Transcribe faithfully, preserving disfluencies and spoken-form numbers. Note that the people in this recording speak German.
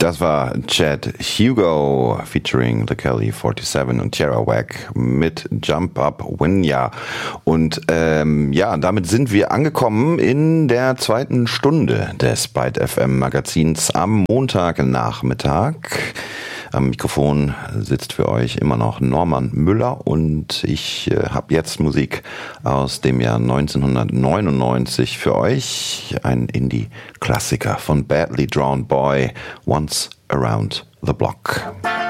Das war Chad Hugo featuring The Kelly siebenundvierzig und Tierra Whack mit Jump Up Winya. Und ähm, ja, damit sind wir angekommen in der zweiten Stunde des Byte F M Magazins am Montagnachmittag. Am Mikrofon sitzt für euch immer noch Norman Müller und ich äh, habe jetzt Musik aus dem Jahr neunzehnhundertneunundneunzig für euch. Ein Indie-Klassiker von Badly Drawn Boy, Once Around the Block.